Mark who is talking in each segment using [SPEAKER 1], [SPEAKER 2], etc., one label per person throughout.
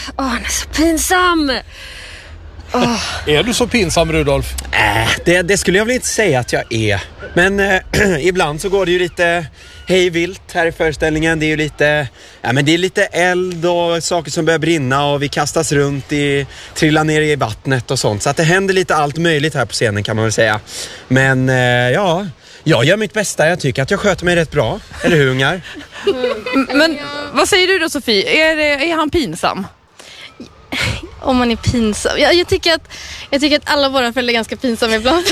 [SPEAKER 1] han är så pinsam.
[SPEAKER 2] Är du så pinsam, Rudolf?
[SPEAKER 3] Det skulle jag väl inte säga att jag är. Men ibland så går det ju lite hejvilt här i föreställningen. Det är ju lite, men det är lite eld och saker som börjar brinna och vi kastas runt, trillar ner i vattnet och sånt. Så att det händer lite allt möjligt här på scenen, kan man väl säga. Men jag gör mitt bästa. Jag tycker att jag sköter mig rätt bra. Eller hur, ungar?
[SPEAKER 4] Men vad säger du då, Sofie? Är han pinsam?
[SPEAKER 5] Om man är pinsam. Jag tycker att alla våra föräldrar är ganska pinsamma ibland.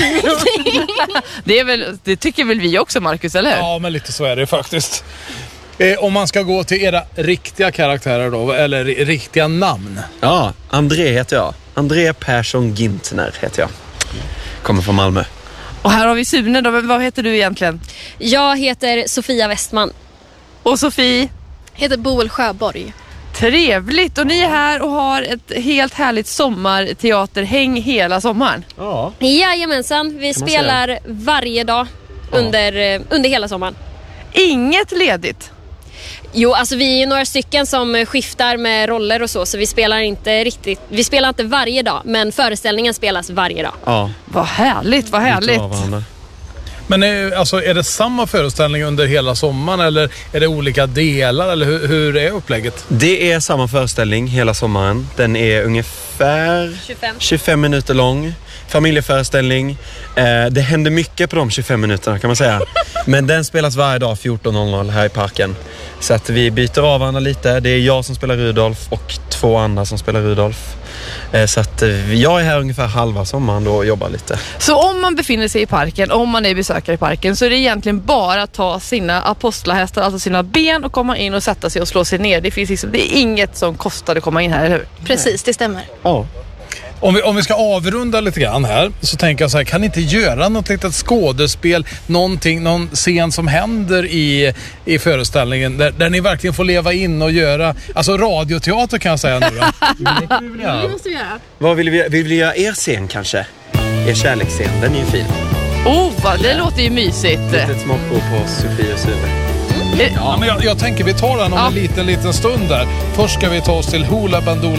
[SPEAKER 4] Det tycker väl vi också, Marcus, eller hur?
[SPEAKER 2] Ja, men lite så är det faktiskt. Om man ska gå till era riktiga karaktärer då, eller riktiga namn.
[SPEAKER 3] Ja, André heter jag. André Persson Gintner heter jag. Kommer från Malmö.
[SPEAKER 4] Och här har vi Sune då. Vad heter du egentligen?
[SPEAKER 1] Jag heter Sofia Westman.
[SPEAKER 4] Och Sofie?
[SPEAKER 5] Heter Boel Sjöborg.
[SPEAKER 4] Trevligt, och ni är här och har ett helt härligt sommarteaterhäng hela sommaren.
[SPEAKER 3] Ja.
[SPEAKER 1] Jajamensan, vi spelar varje dag under hela sommaren.
[SPEAKER 4] Inget ledigt?
[SPEAKER 1] Jo, alltså vi är några stycken som skiftar med roller och så vi spelar inte varje dag, men föreställningen spelas varje dag.
[SPEAKER 3] Ja.
[SPEAKER 4] Vad härligt, vad härligt.
[SPEAKER 2] Men är det samma föreställning under hela sommaren, eller är det olika delar, eller hur är upplägget?
[SPEAKER 3] Det är samma föreställning hela sommaren. Den är ungefär 25 minuter lång. Familjeföreställning. Det händer mycket på de 25 minuterna, kan man säga. Men den spelas varje dag 14.00 här i parken. Så att vi byter av varandra lite. Det är jag som spelar Rudolf och 2 andra som spelar Rudolf. Så att jag är här ungefär halva sommaren och jobbar lite.
[SPEAKER 4] Så om man befinner sig i parken, om man är besökare i parken, så är det egentligen bara att ta sina apostlahästar, alltså sina ben, och komma in och sätta sig och slå sig ner. Det är inget som kostar att komma in här, eller hur?
[SPEAKER 5] Precis, det stämmer.
[SPEAKER 3] Ja.
[SPEAKER 2] Om vi ska avrunda lite grann här, så tänker jag så här, kan ni inte göra något litet skådespel, någon scen som händer i föreställningen där ni verkligen får leva in och göra, alltså radioteater kan jag säga nu då.
[SPEAKER 5] Det måste vi göra.
[SPEAKER 3] Vad vill vi göra er scen kanske? Er kärleksscen, den är ju fin.
[SPEAKER 4] Det låter ju mysigt.
[SPEAKER 3] Ett smakprov på Sofie och Sune.
[SPEAKER 2] Ja, men jag tänker vi tar den om en liten stund där. Först ska vi ta oss till Hoola Bandoola